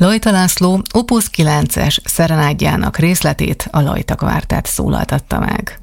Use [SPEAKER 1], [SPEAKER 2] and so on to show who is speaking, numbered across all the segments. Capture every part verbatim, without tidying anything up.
[SPEAKER 1] Lajta László Opus kilences szerenádjának részletét a Lajta Kvártett szólaltatta meg.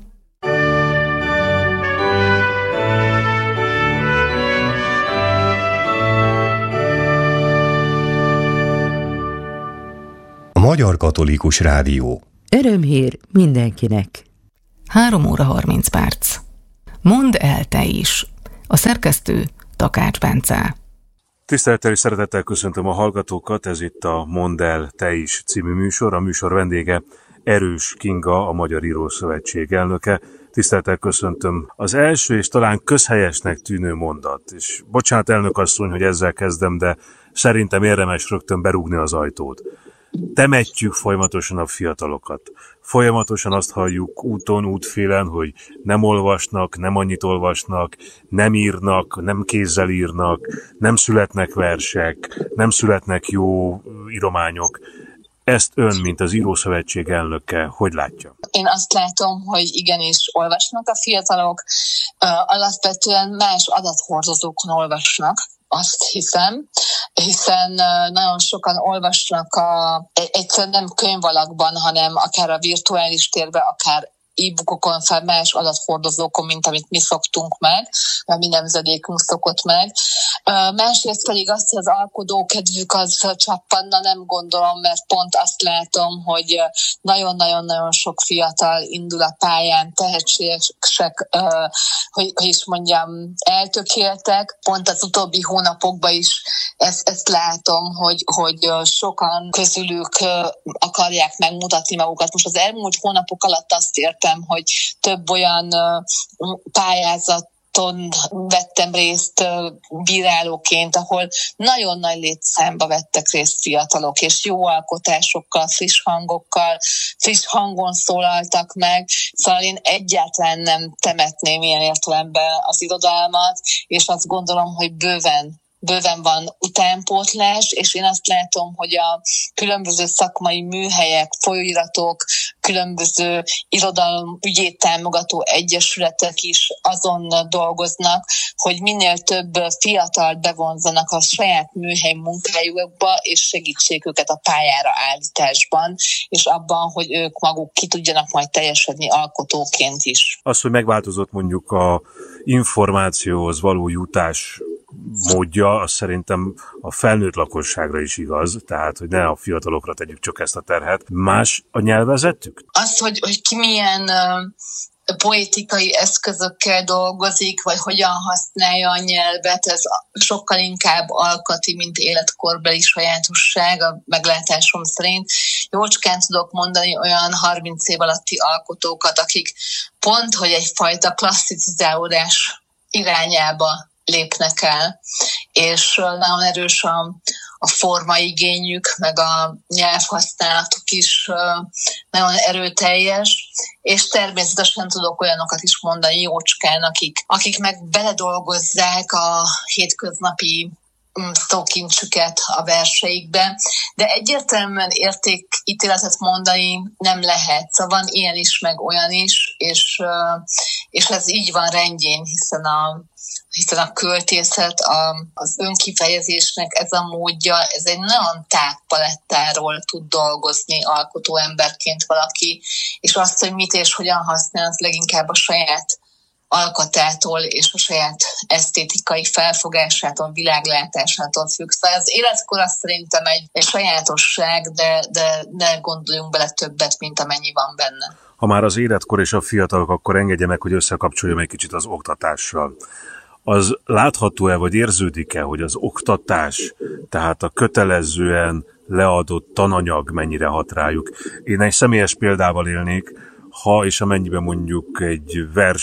[SPEAKER 2] A Magyar Katolikus Rádió.
[SPEAKER 3] Örömhír mindenkinek.
[SPEAKER 1] három óra harminc perc. Mondd el te is. A szerkesztő Takács Bence.
[SPEAKER 4] Tisztelettel és szeretettel köszöntöm a hallgatókat, ez itt a Mondd el te is című műsor. A műsor vendége Erős Kinga, a Magyar Írószövetség elnöke. Tisztelettel köszöntöm. Az első és talán közhelyesnek tűnő mondat, és bocsánat elnök asszony, hogy ezzel kezdem, de szerintem érdemes rögtön berúgni az ajtót. Temetjük folyamatosan a fiatalokat. Folyamatosan azt halljuk úton, útfélen, hogy nem olvasnak, nem annyit olvasnak, nem írnak, nem kézzel írnak, nem születnek versek, nem születnek jó írományok. Ezt ön, mint az Írószövetség elnöke, hogy látja?
[SPEAKER 5] Én azt látom, hogy igenis olvasnak a fiatalok, alapvetően más adathordozókon olvasnak. Azt hiszem, hiszen nagyon sokan olvasnak a, egyszerűen nem könyvalakban, hanem akár a virtuális térben, akár e-bookokon, fel más adathordozókon, mint amit mi szoktunk meg, a mi nemzedékünk szokott meg. Másrészt pedig azt, hogy az alkodókedvük az csappanna, nem gondolom, mert pont azt látom, hogy nagyon-nagyon-nagyon sok fiatal indul a pályán, tehetségesek, hogy, hogy is mondjam, eltökéltek. Pont az utóbbi hónapokban is ezt, ezt látom, hogy, hogy sokan közülük akarják megmutatni magukat. Most az elmúlt hónapok alatt azt értem, hogy több olyan pályázaton vettem részt bírálóként, ahol nagyon nagy létszámba vettek részt fiatalok, és jó alkotásokkal, friss hangokkal, friss hangon szólaltak meg. Szóval én egyáltalán nem temetném ilyen értelemben az irodalmat, és azt gondolom, hogy bőven Bőven van utánpótlás, és én azt látom, hogy a különböző szakmai műhelyek, folyóiratok, különböző irodalom ügyét támogató egyesületek is azon dolgoznak, hogy minél több fiatalt bevonzanak a saját műhely munkájukba, és segítsék őket a pályára állításban, és abban, hogy ők maguk ki tudjanak majd teljesedni alkotóként is.
[SPEAKER 4] Az, hogy megváltozott mondjuk a információhoz való jutás módja, az szerintem a felnőtt lakosságra is igaz, tehát, hogy ne a fiatalokra tegyük csak ezt a terhet. Más a nyelvezetük?
[SPEAKER 5] Az, hogy, hogy ki milyen uh, poétikai eszközökkel dolgozik, vagy hogyan használja a nyelvet, ez sokkal inkább alkati, mint életkorbeli sajátosság a meglátásom szerint. Jócskán tudok mondani olyan harminc év alatti alkotókat, akik pont, hogy egyfajta klasszicizálódás irányába lépnek el, és nagyon erős a, a formaigényük, meg a nyelvhasználatuk is nagyon erőteljes, és természetesen tudok olyanokat is mondani jócskán, akik, akik meg beledolgozzák a hétköznapi szókincsüket a verseikbe, de egyértelműen értékítéletet mondani nem lehet. Szóval van ilyen is, meg olyan is, és, és ez így van rendjén, hiszen a hiszen a költészet, a, az önkifejezésnek ez a módja, ez egy nagyon tág palettáról tud dolgozni alkotó emberként valaki, és azt, hogy mit és hogyan használ, az leginkább a saját alkatától és a saját esztétikai felfogásától, világlátásától függ. Szóval az életkor az szerintem egy, egy sajátosság, de, de ne gondoljunk bele többet, mint amennyi van benne.
[SPEAKER 4] Ha már az életkor és a fiatalok, akkor engedje meg, hogy összekapcsoljam egy kicsit az oktatással. Az látható-e, vagy érződik-e, hogy az oktatás, tehát a kötelezően leadott tananyag mennyire hat rájuk? Én egy személyes példával élnék, ha és amennyiben mondjuk egy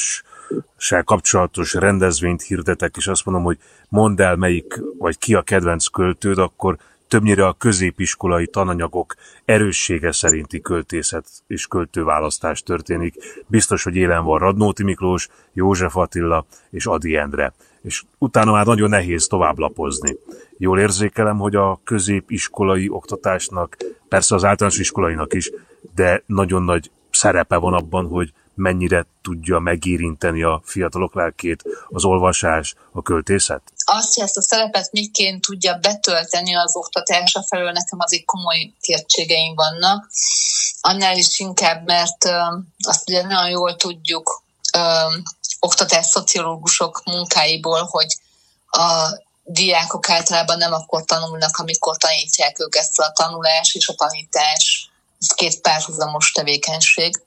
[SPEAKER 4] verssel kapcsolatos rendezvényt hirdetek, és azt mondom, hogy mondd el melyik, vagy ki a kedvenc költőd, akkor többnyire a középiskolai tananyagok erőssége szerinti költészet és költőválasztás történik. Biztos, hogy élen van Radnóti Miklós, József Attila és Ady Endre. És utána már nagyon nehéz tovább lapozni. Jól érzékelem, hogy a középiskolai oktatásnak, persze az általános iskolainak is, de nagyon nagy szerepe van abban, hogy mennyire tudja megérinteni a fiatalok lelkét az olvasás, a költészet?
[SPEAKER 5] Azt, hogy ezt a szerepet miként tudja betölteni az oktatása felől, nekem azért komoly kétségeim vannak. Annál is inkább, mert ö, azt ugye nagyon jól tudjuk ö, oktatásszociológusok munkáiból, hogy a diákok általában nem akkor tanulnak, amikor tanítják őket, a tanulás és a tanítás, ez két párhuzamos tevékenység,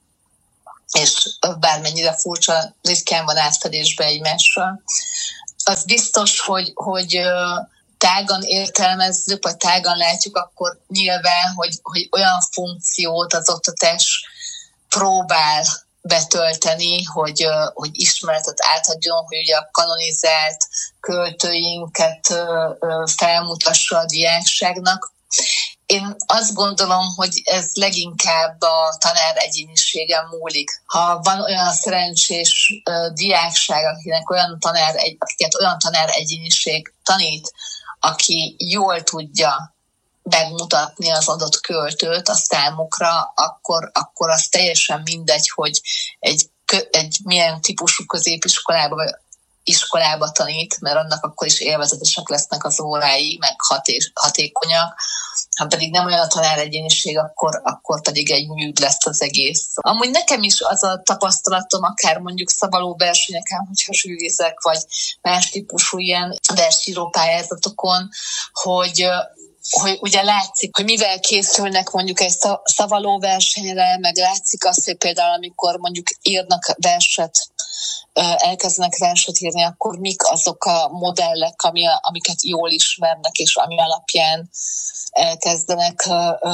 [SPEAKER 5] és bármennyire furcsa, ritkán van átfedésbe egymással. Az biztos, hogy, hogy tágan értelmezzük, vagy tágan látjuk, akkor nyilván, hogy, hogy olyan funkciót az oktatás próbál betölteni, hogy, hogy ismeretet átadjon, hogy ugye a kanonizált költőinket felmutassa a diákságnak. Én azt gondolom, hogy ez leginkább a tanár egyéniségen múlik. Ha van olyan szerencsés diákság, akinek olyan tanár, akiket olyan tanár egyéniség tanít, aki jól tudja megmutatni az adott költőt a számukra, akkor, akkor az teljesen mindegy, hogy egy, egy milyen típusú középiskolába vagy iskolába tanít, mert annak akkor is élvezetesek lesznek az órái, meg haté- hatékonyak. Ha pedig nem olyan a tanár egyéniség, akkor, akkor pedig egy nyűg lesz az egész. Amúgy nekem is az a tapasztalatom, akár mondjuk szavaló versenyeken, hogyha zsűrizek, vagy más típusú ilyen versíró pályázatokon, hogy hogy ugye látszik, hogy mivel készülnek mondjuk egy szavaló versenyre, meg látszik azt, hogy például amikor mondjuk írnak verset, elkezdenek verset írni, akkor mik azok a modellek, ami, amiket jól ismernek, és ami alapján elkezdenek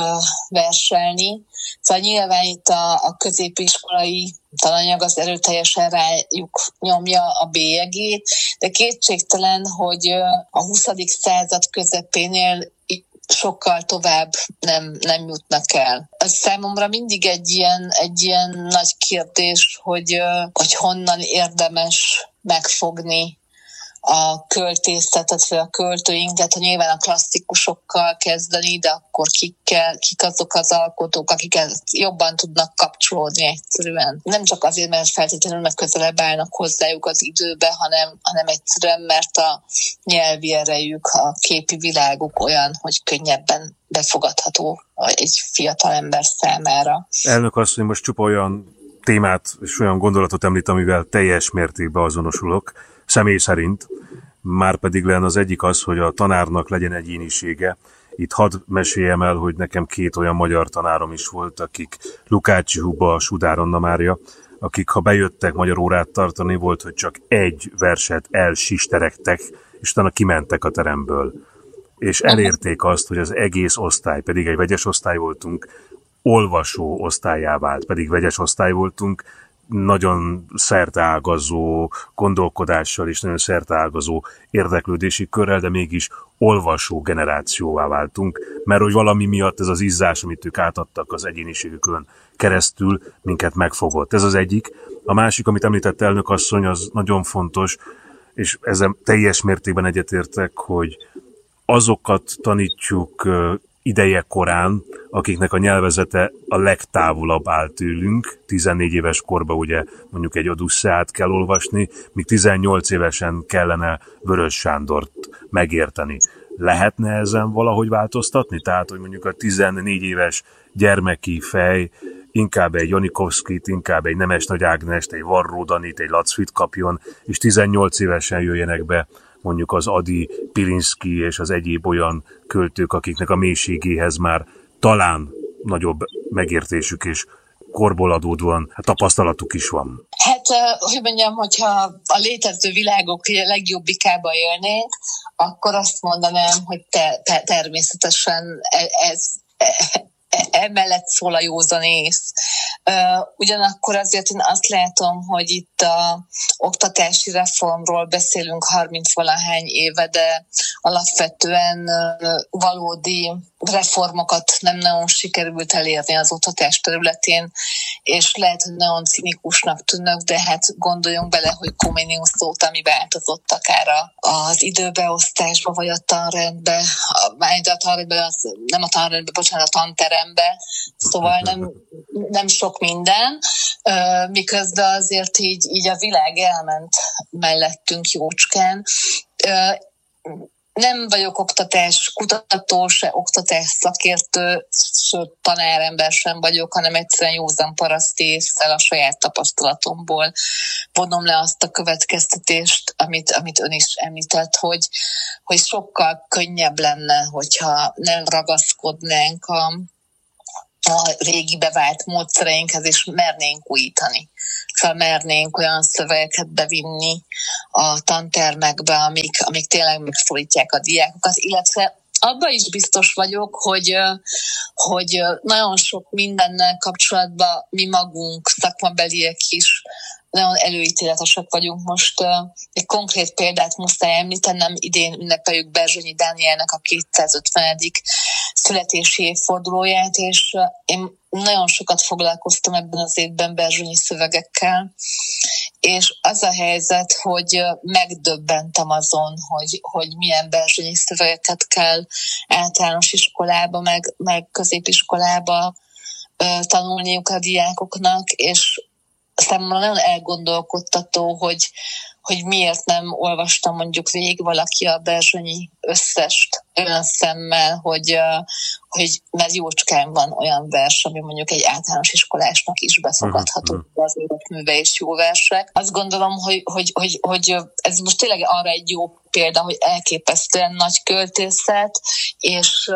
[SPEAKER 5] verselni. Szóval nyilván itt a, a középiskolai tananyag az erőteljesen rájuk nyomja a bélyegét, de kétségtelen, hogy a huszadik század közepénél sokkal tovább nem, nem jutnak el. Ez számomra mindig egy ilyen, egy ilyen nagy kérdés, hogy, hogy honnan érdemes megfogni a költészetet, vagy a költőinket, hogy nyilván a klasszikusokkal kezdeni, de akkor kikkel, kik azok az alkotók, akik ezt jobban tudnak kapcsolódni egyszerűen. Nem csak azért, mert feltétlenül meg közelebb állnak hozzájuk az időbe, hanem, hanem egyszerűen, mert a nyelvi erejük, a képi világuk olyan, hogy könnyebben befogadható egy fiatal ember számára.
[SPEAKER 4] Elnök asszony, most csupa olyan témát és olyan gondolatot említ, amivel teljes mértékben azonosulok, személy szerint, márpedig lenne az egyik az, hogy a tanárnak legyen egyénisége. Itt hadd meséljem el, hogy nekem két olyan magyar tanárom is volt, akik Lukácsi Huba, Sudár Anna Mária, akik ha bejöttek magyar órát tartani, volt, hogy csak egy verset elsisteregtek, és utána kimentek a teremből. És elérték azt, hogy az egész osztály, pedig egy vegyes osztály voltunk, olvasó osztályá vált, pedig vegyes osztály voltunk, nagyon szerteágazó gondolkodással és nagyon szerteágazó érdeklődési körrel, de mégis olvasó generációvá váltunk, mert hogy valami miatt ez az izzás, amit ők átadtak az egyéniségükön keresztül, minket megfogott. Ez az egyik. A másik, amit említett elnök asszony, az nagyon fontos, és ezzel teljes mértékben egyetértek, hogy azokat tanítjuk ideje korán, akiknek a nyelvezete a legtávolabb áll tőlünk. tizennégy éves korban ugye mondjuk egy Odüsszeát kell olvasni, míg tizennyolc évesen kellene Vörös Sándort megérteni. Lehetne ezen valahogy változtatni? Tehát, hogy mondjuk a tizennégy éves gyermeki fej inkább egy Janikovszkit, inkább egy Nemes Nagy Ágnest, egy Varró Danit, egy Lacfit kapjon, és tizennyolc évesen jöjjenek be mondjuk az Ady, Pilinszky és az egyéb olyan költők, akiknek a mélységéhez már talán nagyobb megértésük és korból adódóan hát tapasztalatuk is van.
[SPEAKER 5] Hát, hogy mondjam, hogyha a létező világok legjobbikába élnénk, akkor azt mondanám, hogy te, te, természetesen ez... emellett szól a józanész. Ugyanakkor azért én azt látom, hogy itt a oktatási reformról beszélünk harminc-valahány éve, de alapvetően valódi reformokat nem nagyon sikerült elérni az oktatás területén, és lehet, hogy nagyon cinikusnak tűnök, de hát gondoljunk bele, hogy Comenius óta mi változott akár az időbeosztásba, vagy a tanrendbe, a tanrendbe, az, nem a tanrendbe, bocsánat, a tanterembe, tanterembe, szóval nem, nem sok minden, miközben azért így, így a világ elment mellettünk jócskán. Nem vagyok oktatás kutató, se oktatás szakértő, sőt tanárember sem vagyok, hanem egyszerűen józan paraszt észszel a saját tapasztalatomból vonom le azt a következtetést, amit, amit ön is említett, hogy, hogy sokkal könnyebb lenne, hogyha nem ragaszkodnánk a, a régi bevált módszereinkhez, és mernénk újítani. Szóval mernénk olyan szövegeket bevinni a tantermekbe, amik, amik tényleg megszólítják a diákokat, illetve abban is biztos vagyok, hogy, hogy nagyon sok mindennel kapcsolatban mi magunk, szakmabeliek is nagyon előítéletesek vagyunk. Most egy konkrét példát muszáj említenem, idén ünnepeljük Berzsenyi Dánielnek a kétszázötvenedik születési évfordulóját, és én nagyon sokat foglalkoztam ebben az évben Berzsenyi szövegekkel, és az a helyzet, hogy megdöbbentem azon, hogy, hogy milyen Berzsenyi szövegeket kell általános iskolába, meg, meg középiskolába tanulniuk a diákoknak, és számomra nagyon elgondolkodtató, hogy, hogy miért nem olvastam mondjuk végig valaki a Berzsenyi összest olyan szemmel, hogy, hogy mert jócskán van olyan vers, ami mondjuk egy általános iskolásnak is befogadható, uh-huh. az életműve és jó versek. Azt gondolom, hogy, hogy, hogy, hogy ez most tényleg arra egy jó példa, hogy elképesztően nagy költészet, és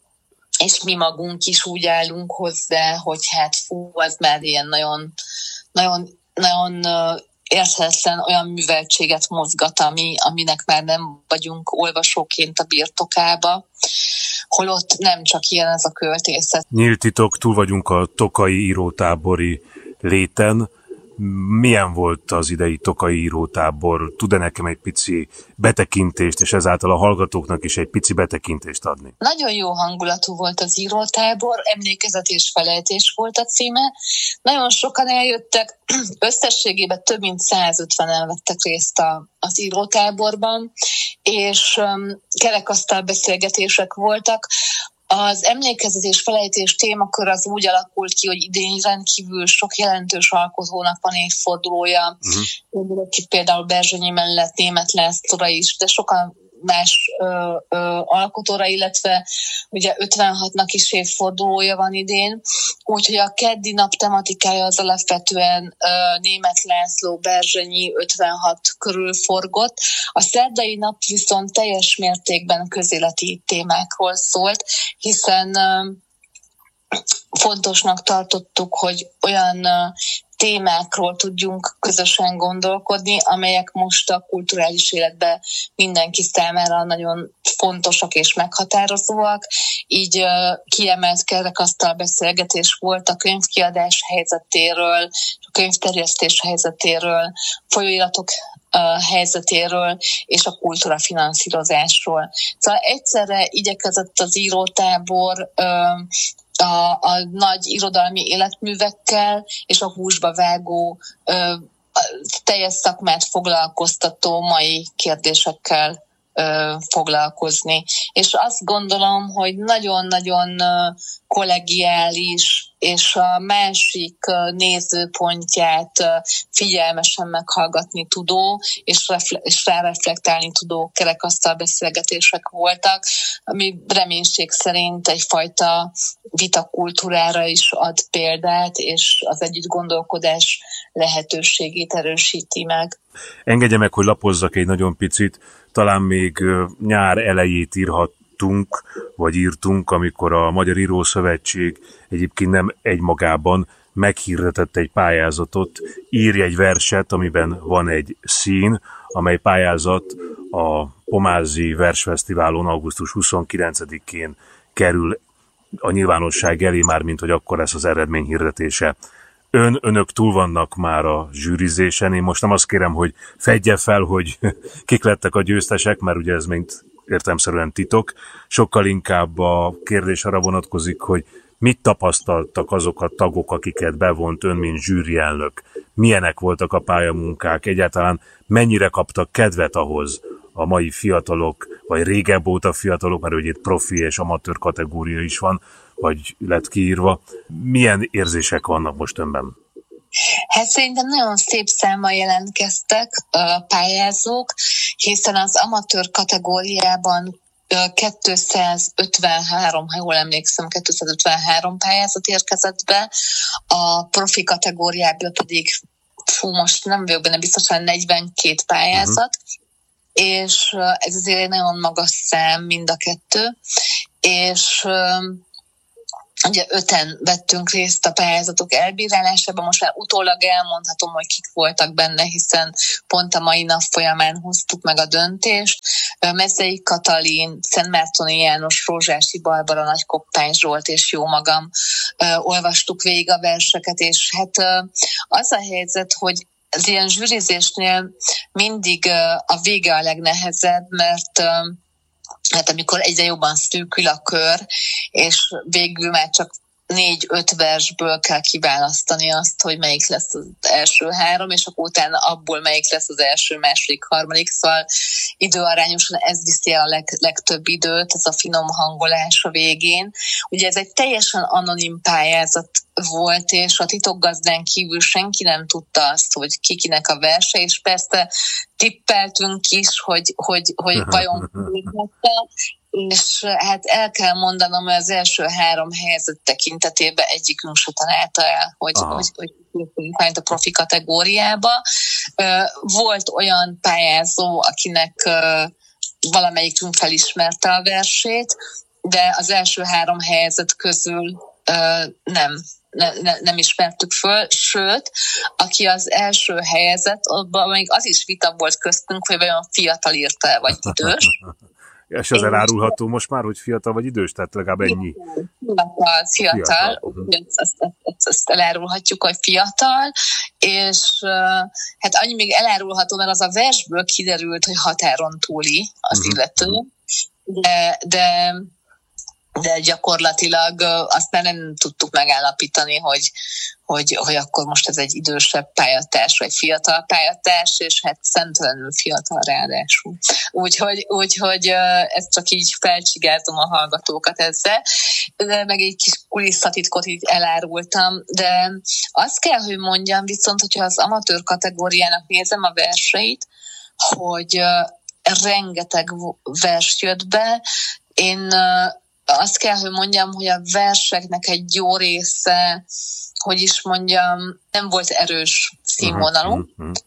[SPEAKER 5] és mi magunk is úgy állunk hozzá, hogy hát fú, az már ilyen nagyon, nagyon, nagyon érthetetlen olyan műveltséget mozgat, ami, aminek már nem vagyunk olvasóként a birtokába, holott nem csak ilyen ez a költészet.
[SPEAKER 4] Nyílt titok, túl vagyunk a tokai írótábori léten. Milyen volt az idei tokai írótábor? Tud-e nekem egy pici betekintést, és ezáltal a hallgatóknak is egy pici betekintést adni?
[SPEAKER 5] Nagyon jó hangulatú volt az írótábor, emlékezet és felejtés volt a címe. Nagyon sokan eljöttek, összességében több mint százötvenen vettek részt a, az írótáborban, és um, kerekasztal beszélgetések voltak. Az emlékezet és felejtés témakör az úgy alakult ki, hogy idén rendkívül sok jelentős alkotónak van évfordulója. Uh-huh. Például Berzsenyi mellett Németh Lászlóra is, de sokan más ö, ö, alkotóra, illetve ugye ötvenhatnak is évfordulója van idén. Úgyhogy a keddi nap tematikája az alapvetően ö, Németh László, Berzsenyi ötvenhat körül forgott. A szerdai nap viszont teljes mértékben közéleti témákról szólt, hiszen ö, fontosnak tartottuk, hogy olyan ö, témákról tudjunk közösen gondolkodni, amelyek most a kulturális életben mindenki számára nagyon fontosak és meghatározóak. Így uh, kiemelt kerekasztal beszélgetés volt a könyvkiadás helyzetéről, a könyvterjesztés helyzetéről, folyóiratok uh, helyzetéről és a kultúra finanszírozásról. Szóval egyszerre igyekezett az írótábor uh, A, a nagy irodalmi életművekkel és a húsba vágó, ö, teljes szakmát foglalkoztató mai kérdésekkel ö, foglalkozni. És azt gondolom, hogy nagyon-nagyon ö, kollegiális, és a másik ö, nézőpontját ö, figyelmesen meghallgatni tudó, és, refle- és ráreflektálni tudó kerekasztal beszélgetések voltak, ami reménység szerint egyfajta vitakultúrára is ad példát, és az együtt gondolkodás lehetőségét erősíti meg.
[SPEAKER 4] Engedje meg, hogy lapozzak egy nagyon picit, talán még nyár elejét írhattunk, vagy írtunk, amikor a Magyar Írószövetség egyébként nem egymagában meghirdetett egy pályázatot, írj egy verset, amiben van egy szín, amely pályázat a Pomázi Versfesztiválon augusztus huszonkilencedikén kerül a nyilvánosság elé, már mint hogy akkor lesz az eredmény hirdetése. Ön, önök túl vannak már a zsűrizésen. Én most nem azt kérem, hogy fedje fel, hogy kik lettek a győztesek, mert ugye ez még értelemszerűen titok. Sokkal inkább a kérdés arra vonatkozik, hogy mit tapasztaltak azok a tagok, akiket bevont ön, mint zsűrielnök? Milyenek voltak a pályamunkák? Egyáltalán mennyire kaptak kedvet ahhoz, a mai fiatalok, vagy régebb óta fiatalok, mert ugye itt profi és amatőr kategória is van, vagy lett kiírva. Milyen érzések vannak most önben?
[SPEAKER 5] Hát szerintem nagyon szép számmal jelentkeztek a pályázók, hiszen az amatőr kategóriában kétszázötvenhárom, ha jól emlékszem, kétszázötvenhárom pályázat érkezett be, a profi kategóriából pedig, fú, most nem vagyok benne biztosan, negyvenkét pályázat, uh-huh. és ez azért egy nagyon magas szám mind a kettő, és ugye öten vettünk részt a pályázatok elbírálásában, most már utólag elmondhatom, hogy kik voltak benne, hiszen pont a mai nap folyamán hoztuk meg a döntést. Mezei Katalin, Szentmártoni János, Rózsási Barbara, Nagy Koppány Zsolt és jó magam olvastuk végig a verseket, és hát az a helyzet, hogy az ilyen zsűrizésnél mindig a vége a legnehezebb, mert hát amikor egyre jobban szűkül a kör, és végül már csak négy-öt versből kell kiválasztani azt, hogy melyik lesz az első három, és akkor utána abból melyik lesz az első, második, harmadik, szóval időarányosan ez viszi el a leg, legtöbb időt, ez a finom hangolás a végén. Ugye ez egy teljesen anonim pályázat volt, és a titokgazdán kívül senki nem tudta azt, hogy kikinek a verse, és persze tippeltünk is, hogy, hogy, hogy vajon kinézette, és hát el kell mondanom, hogy az első három helyzet tekintetében egyikünk se találta el, hogy, hogy, hogy, hogy a profi kategóriába. Volt olyan pályázó, akinek valamelyikünk felismerte a versét, de az első három helyzet közül nem. Ne, ne, nem ismertük föl, sőt, aki az első helyezett, abban még az is vita volt köztünk, hogy vajon fiatal írta-e, vagy idős.
[SPEAKER 4] És az elárulható most már, hogy fiatal vagy idős? Tehát legalább ennyi.
[SPEAKER 5] Fiatal, fiatal. fiatal. Uh-huh. Ezt, ezt, ezt elárulhatjuk, hogy fiatal, és hát annyi még elárulható, mert az a versből kiderült, hogy határon túli az uh-huh. illető, de, de de gyakorlatilag azt már nem tudtuk megállapítani, hogy, hogy, hogy akkor most ez egy idősebb pályatárs, vagy fiatal pályatárs, és hát szemtelenül fiatal ráadásul. Úgyhogy, úgyhogy ezt csak így felcsigázom a hallgatókat ezzel, de meg egy kis kulisszatitkot így elárultam, de azt kell, hogy mondjam viszont, hogyha az amatőr kategóriának nézem a verseit, hogy rengeteg vers jött be, én azt kell, hogy mondjam, hogy a verseknek egy jó része, hogy is mondjam, nem volt erős színvonalú,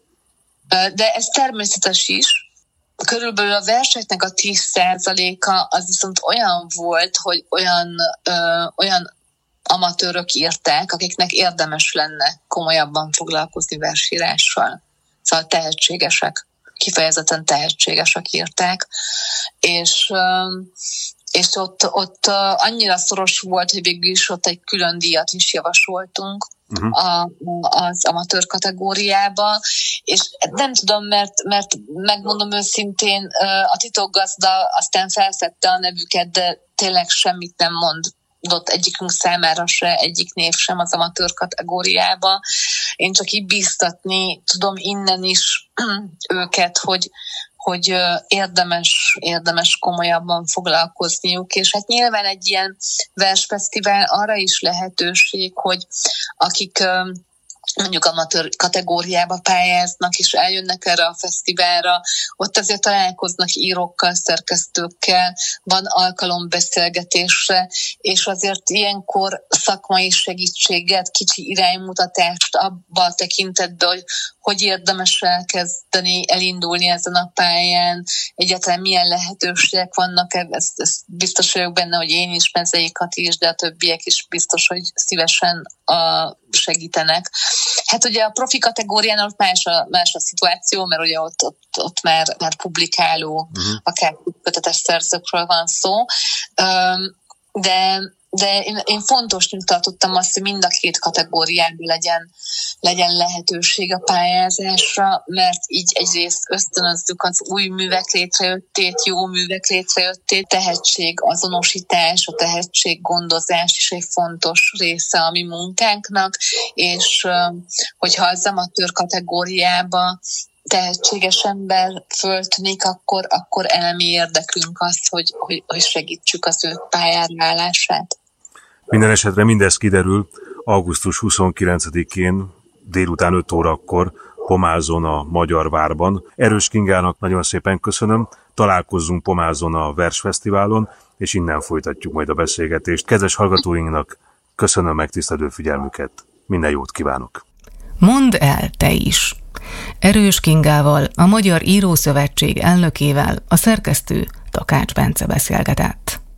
[SPEAKER 5] de ez természetes is. Körülbelül a verseknek a tíz százaléka az viszont olyan volt, hogy olyan, ö, olyan amatőrök írták, akiknek érdemes lenne komolyabban foglalkozni versírással. Szóval tehetségesek, kifejezetten tehetségesek írták, és... Ö, és ott, ott annyira szoros volt, hogy végül is ott egy külön díjat is javasoltunk uh-huh. a, az amatőr kategóriába, és nem tudom, mert, mert megmondom őszintén, a titokgazda aztán felszedte a nevüket, de tényleg semmit nem mondott egyikünk számára se, egyik név sem az amatőr kategóriába. Én csak így bíztatni tudom innen is őket, hogy hogy érdemes, érdemes komolyabban foglalkozniuk, és hát nyilván egy ilyen versfesztivál arra is lehetőség, hogy akik mondjuk amatőr kategóriába pályáznak, és eljönnek erre a fesztiválra, ott azért találkoznak írókkal, szerkesztőkkel, van alkalom beszélgetésre, és azért ilyenkor szakmai segítséget, kicsi iránymutatást abban a tekintetben, hogy hogy érdemes elkezdeni, elindulni ezen a pályán, egyáltalán milyen lehetőségek vannak, ezt, ezt biztos vagyok benne, hogy én is, Mezei Kati is, de a többiek is biztos, hogy szívesen a, segítenek. Hát ugye a profi kategórián ott más a, más a szituáció, mert ugye ott, ott, ott már, már publikáló, uh-huh. akár kötetes szerzőkről van szó, de De én, én fontosnak tartottam azt, hogy mind a két kategóriában legyen, legyen lehetőség a pályázásra, mert így egyrészt ösztönözzük az új művek létrejöttét, jó művek létrejöttét, tehetség azonosítás, a tehetség gondozás is egy fontos része a mi munkánknak, és hogyha az amatőr kategóriába tehetséges ember föltűnik, akkor, akkor elemi érdekünk az, hogy, hogy, hogy segítsük az ő pályára állását.
[SPEAKER 4] Minden esetre mindez kiderül augusztus huszonkilencedikén délután öt órakor Pomázon a Magyar Várban. Erős Kingának nagyon szépen köszönöm, találkozzunk Pomázon a Versfesztiválon, és innen folytatjuk majd a beszélgetést. Kedves hallgatóinknak köszönöm megtisztelő figyelmüket, minden jót kívánok!
[SPEAKER 1] Mondd el te is! Erős Kingával, a Magyar Írószövetség elnökével a szerkesztő Takács Bence beszélgetett.